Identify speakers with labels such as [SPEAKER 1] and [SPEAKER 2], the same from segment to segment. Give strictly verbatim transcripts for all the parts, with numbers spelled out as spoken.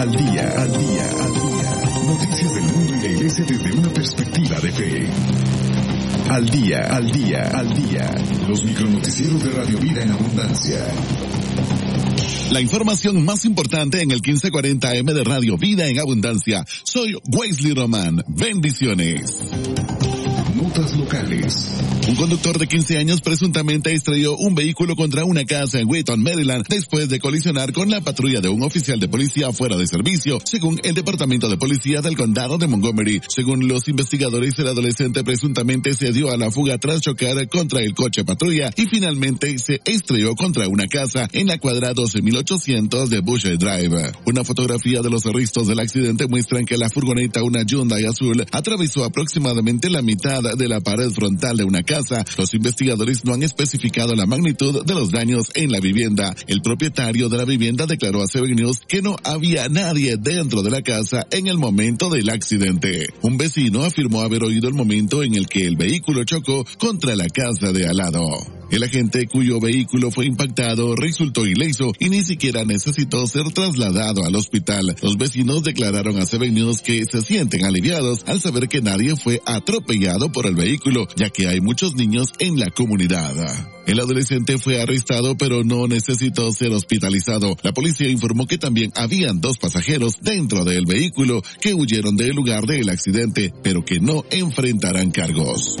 [SPEAKER 1] al día, al día, al día. Noticias del mundo y la iglesia desde una perspectiva de fe. Al día, al día, al día. Los micronoticieros de Radio Vida en Abundancia.
[SPEAKER 2] La información más importante en el quince cuarenta A M de Radio Vida en Abundancia. Soy Wesley Román. Bendiciones.
[SPEAKER 1] Notas locales.
[SPEAKER 2] Un conductor de quince años presuntamente estrelló un vehículo contra una casa en Wheaton, Maryland, después de colisionar con la patrulla de un oficial de policía fuera de servicio, según el Departamento de Policía del Condado de Montgomery. Según los investigadores, el adolescente presuntamente se dio a la fuga tras chocar contra el coche patrulla y finalmente se estrelló contra una casa en la cuadra doce mil ochocientos de Bush Drive. Una fotografía de los restos del accidente muestran que la furgoneta, una Hyundai azul, atravesó aproximadamente la mitad de la pared frontal de una casa. Los investigadores no han especificado la magnitud de los daños en la vivienda. El propietario de la vivienda declaró a Seven News que no había nadie dentro de la casa en el momento del accidente. Un vecino afirmó haber oído el momento en el que el vehículo chocó contra la casa de al lado. El agente cuyo vehículo fue impactado resultó ileso y ni siquiera necesitó ser trasladado al hospital. Los vecinos declararon a Seven News que se sienten aliviados al saber que nadie fue atropellado por el vehículo, ya que hay muchos niños en la comunidad. El adolescente fue arrestado pero no necesitó ser hospitalizado. La policía informó que también habían dos pasajeros dentro del vehículo que huyeron del lugar del accidente, pero que no enfrentarán cargos.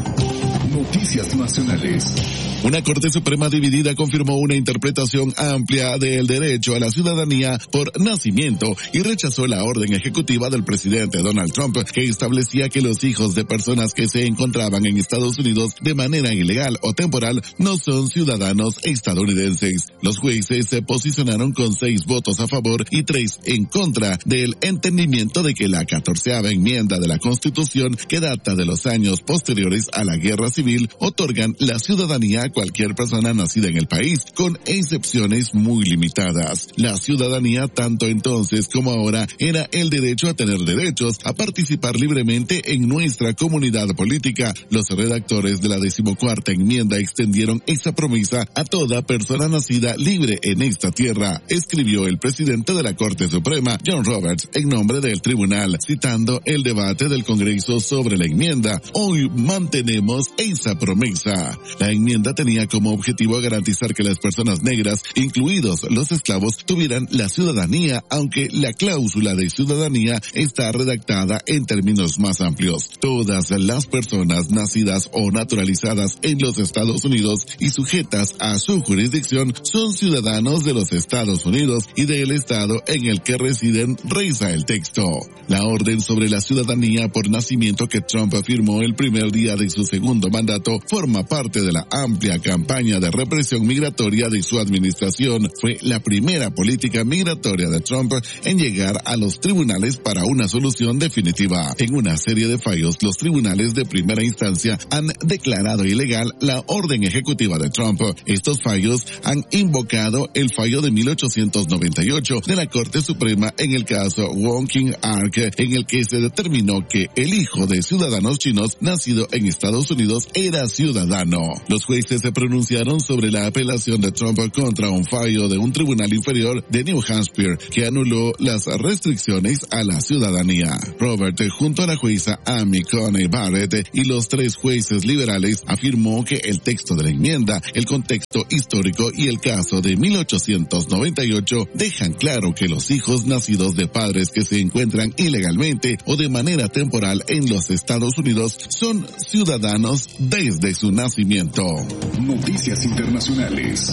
[SPEAKER 1] Noticias nacionales.
[SPEAKER 2] Una Corte Suprema dividida confirmó una interpretación amplia del derecho a la ciudadanía por nacimiento y rechazó la orden ejecutiva del presidente Donald Trump que establecía que los hijos de personas que se encontraban en Estados Unidos de manera ilegal o temporal no son ciudadanos estadounidenses. Los jueces se posicionaron con seis votos a favor y tres en contra del entendimiento de que la catorceava enmienda de la Constitución, que data de los años posteriores a la Guerra Civil, otorgan la ciudadanía a cualquier persona nacida en el país, con excepciones muy limitadas. La ciudadanía, tanto entonces como ahora, era el derecho a tener derechos, a participar libremente en nuestra comunidad política. Los redactores de la decimocuarta enmienda extendieron esa promesa a toda persona nacida libre en esta tierra, escribió el presidente de la Corte Suprema, John Roberts, en nombre del tribunal, citando el debate del Congreso sobre la enmienda. Hoy mantenemos esa promesa. La enmienda tenía como objetivo garantizar que las personas negras, incluidos los esclavos, tuvieran la ciudadanía, aunque la cláusula de ciudadanía está redactada en términos más amplios. Todas las personas nacidas o naturalizadas en los Estados Unidos y sujetas a su jurisdicción son ciudadanos de los Estados Unidos y del estado en el que residen, reza el texto. La orden sobre la ciudadanía por nacimiento que Trump firmó el primer día de su segundo mandato forma parte de la amplia campaña de represión migratoria de su administración. Fue la primera política migratoria de Trump en llegar a los tribunales para una solución definitiva. En una serie de fallos, los tribunales de primera instancia han declarado ilegal la orden ejecutiva de Trump. Estos fallos han invocado el fallo de mil ochocientos noventa y ocho de la Corte Suprema en el caso Wong King Ark, en el que se determinó que el hijo de ciudadanos chinos nacido en Estados Unidos era ciudadano. Los jueces se pronunciaron sobre la apelación de Trump contra un fallo de un tribunal inferior de New Hampshire que anuló las restricciones a la ciudadanía. Robert, junto a la jueza Amy Coney Barrett y los tres jueces liberales, afirmó que el texto de la enmienda, el contexto histórico y el caso de mil ochocientos noventa y ocho dejan claro que los hijos nacidos de padres que se encuentran ilegalmente o de manera temporal en los Estados Unidos son ciudadanos desde su nacimiento.
[SPEAKER 1] Noticias internacionales.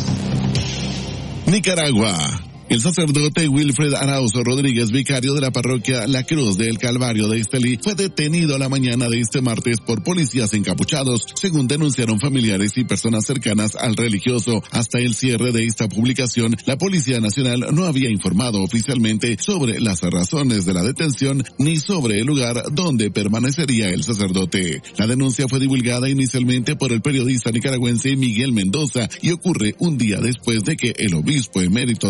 [SPEAKER 2] Nicaragua. El sacerdote Wilfred Arauzo Rodríguez, vicario de la parroquia La Cruz del Calvario de Estelí, fue detenido la mañana de este martes por policías encapuchados, según denunciaron familiares y personas cercanas al religioso. Hasta el cierre de esta publicación, la Policía Nacional no había informado oficialmente sobre las razones de la detención ni sobre el lugar donde permanecería el sacerdote. La denuncia fue divulgada inicialmente por el periodista nicaragüense Miguel Mendoza y ocurre un día después de que el obispo emérito de la diócesis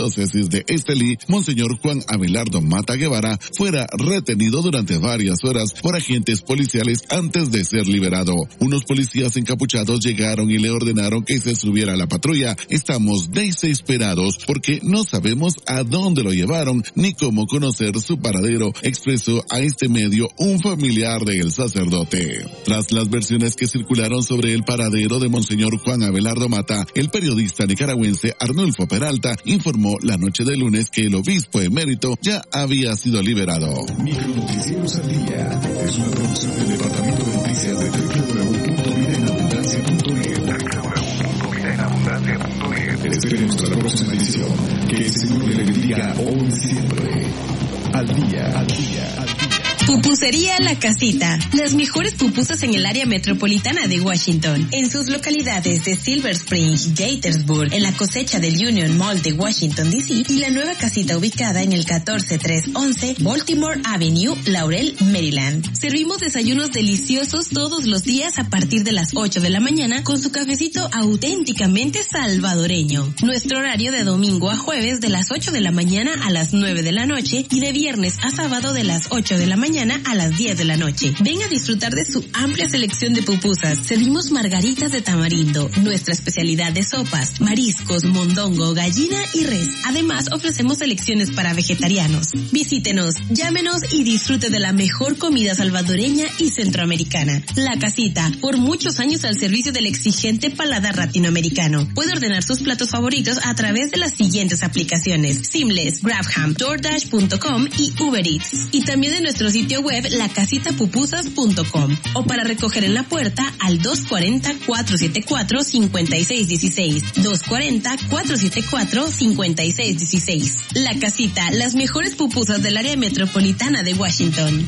[SPEAKER 2] diócesis de Estelí, Monseñor Juan Abelardo Mata Guevara, fuera retenido durante varias horas por agentes policiales antes de ser liberado. Unos policías encapuchados llegaron y le ordenaron que se subiera a la patrulla. Estamos desesperados porque no sabemos a dónde lo llevaron ni cómo conocer su paradero, expresó a este medio un familiar del sacerdote. Tras las versiones que circularon sobre el paradero de Monseñor Juan Abelardo Mata, el periodista nicaragüense Arnulfo Peralta informó la noche de lunes que el obispo emérito ya había sido liberado.
[SPEAKER 1] Micronoticieros al día es una producción del Departamento de Noticias de doble u doble u doble u punto vida en abundancia punto net. doble u doble u doble u punto vida en abundancia punto net. Esperen nuestra próxima edición. Que el Señor le bendiga hoy siempre. Al día, al día, al día.
[SPEAKER 3] Pupusería La Casita. Las mejores pupusas en el área metropolitana de Washington. En sus localidades de Silver Spring, Gaithersburg, en la cosecha del Union Mall de Washington, D C y la nueva casita ubicada en el catorce trescientos once Baltimore Avenue, Laurel, Maryland. Servimos desayunos deliciosos todos los días a partir de las ocho de la mañana con su cafecito auténticamente salvadoreño. Nuestro horario de domingo a jueves de las ocho de la mañana a las nueve de la noche y de viernes a sábado de las ocho de la mañana a las diez de la noche. Ven a disfrutar de su amplia selección de pupusas. Servimos margaritas de tamarindo, nuestra especialidad de sopas, mariscos, mondongo, gallina y res. Además, ofrecemos selecciones para vegetarianos. Visítenos, llámenos y disfrute de la mejor comida salvadoreña y centroamericana. La Casita, por muchos años al servicio del exigente paladar latinoamericano. Puede ordenar sus platos favoritos a través de las siguientes aplicaciones: Seamless, Grabham, DoorDash punto com y Uber Eats. Y también de nuestro sitio web la casita pupusas punto com o para recoger en la puerta al dos cuatro cero, cuatro siete cuatro, cinco seis uno seis, dos cuatro cero, cuatro siete cuatro, cinco seis uno seis. La Casita, las mejores pupusas del área metropolitana de Washington.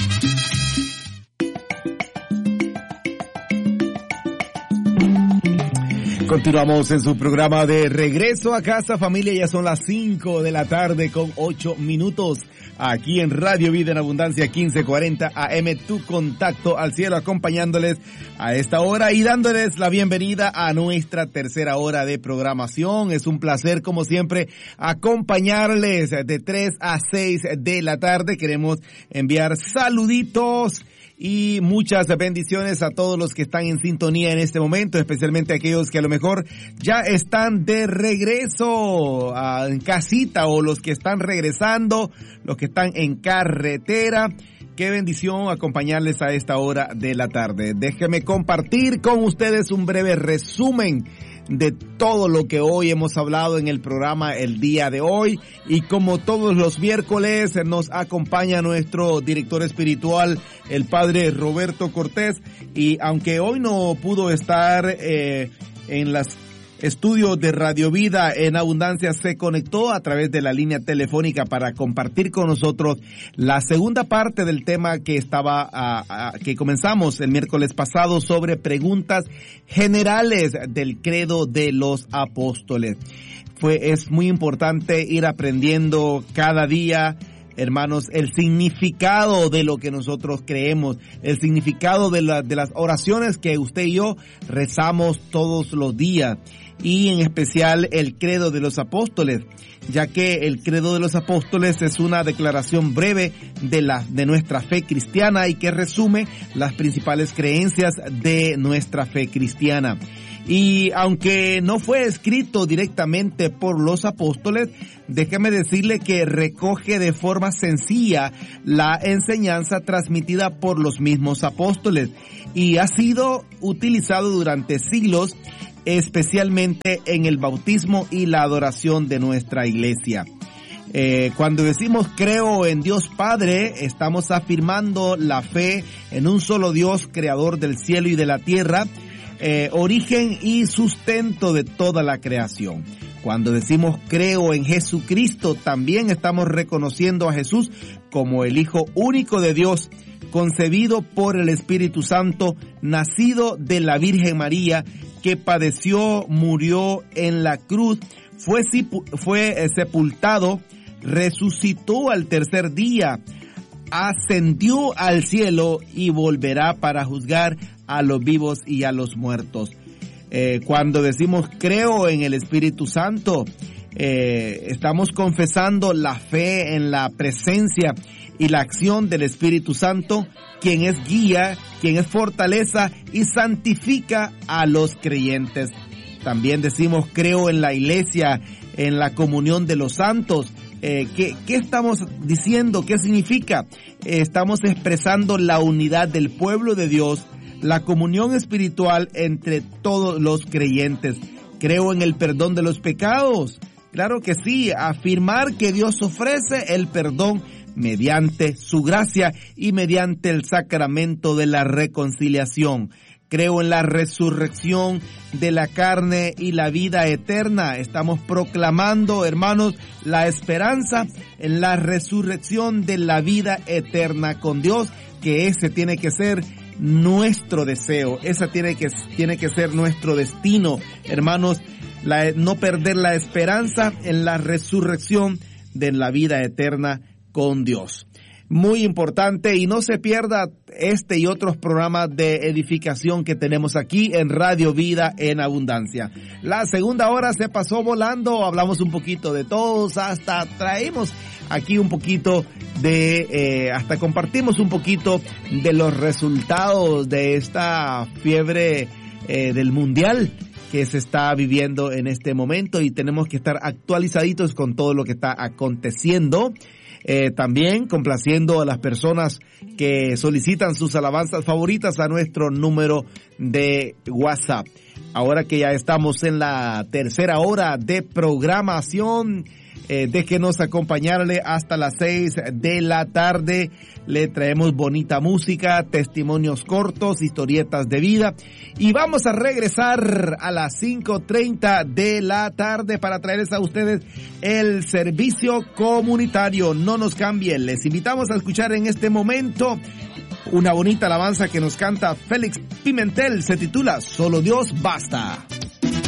[SPEAKER 4] Continuamos en su programa de Regreso a Casa, familia. Ya son las cinco de la tarde con ocho minutos. Aquí en Radio Vida en Abundancia quince cuarenta A M, tu contacto al cielo, acompañándoles a esta hora y dándoles la bienvenida a nuestra tercera hora de programación. Es un placer, como siempre, acompañarles de tres a seis de la tarde. Queremos enviar saluditos y muchas bendiciones a todos los que están en sintonía en este momento, especialmente a aquellos que a lo mejor ya están de regreso a, en casita, o los que están regresando, los que están en carretera. Qué bendición acompañarles a esta hora de la tarde. Déjenme compartir con ustedes un breve resumen de todo lo que hoy hemos hablado en el programa el día de hoy. Y como todos los miércoles nos acompaña nuestro director espiritual, el padre Roberto Cortés, y aunque hoy no pudo estar eh, en las estudios de Radio Vida en Abundancia, se conectó a través de la línea telefónica para compartir con nosotros la segunda parte del tema que estaba a, a, que comenzamos el miércoles pasado, sobre preguntas generales del credo de los apóstoles. Fue es muy importante ir aprendiendo cada día, hermanos, el significado de lo que nosotros creemos, el significado de, la, de las oraciones que usted y yo rezamos todos los días, y en especial el credo de los apóstoles, ya que el credo de los apóstoles es una declaración breve de la de nuestra fe cristiana y que resume las principales creencias de nuestra fe cristiana. Y aunque no fue escrito directamente por los apóstoles, déjeme decirle que recoge de forma sencilla la enseñanza transmitida por los mismos apóstoles y ha sido utilizado durante siglos, especialmente en el bautismo y la adoración de nuestra iglesia. Eh, cuando decimos creo en Dios Padre, estamos afirmando la fe en un solo Dios, creador del cielo y de la tierra, eh, origen y sustento de toda la creación. Cuando decimos creo en Jesucristo, también estamos reconociendo a Jesús como el Hijo único de Dios, concebido por el Espíritu Santo, nacido de la Virgen María, que padeció, murió en la cruz, fue, fue sepultado, resucitó al tercer día, ascendió al cielo y volverá para juzgar a los vivos y a los muertos. Eh, cuando decimos creo en el Espíritu Santo, eh, estamos confesando la fe en la presencia y la acción del Espíritu Santo, quien es guía, quien es fortaleza y santifica a los creyentes. También decimos, creo en la iglesia, en la comunión de los santos. Eh, ¿qué, ¿Qué estamos diciendo? ¿Qué significa? Eh, estamos expresando la unidad del pueblo de Dios, la comunión espiritual entre todos los creyentes. Creo en el perdón de los pecados. Claro que sí, afirmar que Dios ofrece el perdón mediante su gracia y mediante el sacramento de la reconciliación. Creo en la resurrección de la carne y la vida eterna. Estamos proclamando, hermanos, la esperanza en la resurrección de la vida eterna con Dios, que ese tiene que ser nuestro deseo, esa tiene que, tiene que ser nuestro destino, hermanos, la, no perder la esperanza en la resurrección de la vida eterna con Dios. Muy importante, y no se pierda este y otros programas de edificación que tenemos aquí en Radio Vida en Abundancia. La segunda hora se pasó volando, hablamos un poquito de todos, hasta traemos aquí un poquito de, eh, hasta compartimos un poquito de los resultados de esta fiebre eh, del mundial que se está viviendo en este momento, y tenemos que estar actualizaditos con todo lo que está aconteciendo. Eh, también complaciendo a las personas que solicitan sus alabanzas favoritas a nuestro número de WhatsApp. Ahora que ya estamos en la tercera hora de programación, eh, déjenos acompañarle hasta las seis de la tarde. Le traemos bonita música, testimonios cortos, historietas de vida, y vamos a regresar a las cinco treinta de la tarde para traerles a ustedes el servicio comunitario. No nos cambien, les invitamos a escuchar en este momento una bonita alabanza que nos canta Félix Pimentel, se titula Solo Dios Basta.